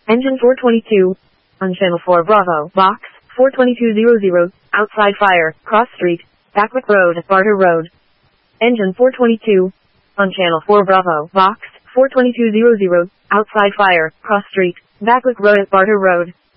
Engine 422. On channel 4 Bravo, box, 42200, outside fire, cross street, Backwick Road, Barter Road. Engine 422. On channel 4 Bravo, box, 42200, outside fire, cross street, Backwick Road, Barter Road.